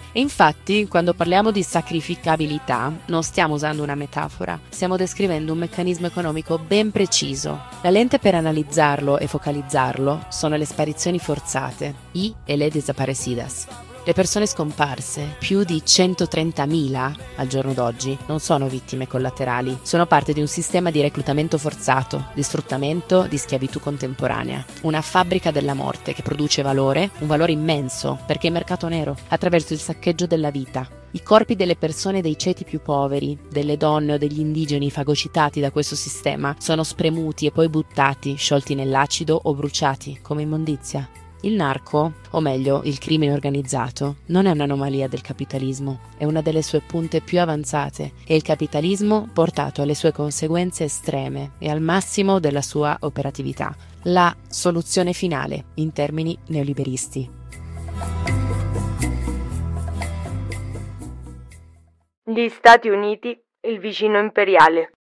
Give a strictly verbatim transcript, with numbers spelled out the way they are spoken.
E infatti, quando parliamo di sacrificabilità, non stiamo usando una metafora, stiamo descrivendo un meccanismo economico ben preciso. La lente per analizzarlo e focalizzarlo sono le sparizioni forzate, i e le desaparecidas. Le persone scomparse, più di centotrentamila al giorno d'oggi, non sono vittime collaterali, sono parte di un sistema di reclutamento forzato, di sfruttamento, di schiavitù contemporanea. Una fabbrica della morte che produce valore, un valore immenso, perché è mercato nero, attraverso il saccheggio della vita. I corpi delle persone dei ceti più poveri, delle donne o degli indigeni fagocitati da questo sistema, sono spremuti e poi buttati, sciolti nell'acido o bruciati, come immondizia. Il narco, o meglio il crimine organizzato, non è un'anomalia del capitalismo, è una delle sue punte più avanzate e il capitalismo portato alle sue conseguenze estreme e al massimo della sua operatività, la soluzione finale in termini neoliberisti. Gli Stati Uniti, il vicino imperiale.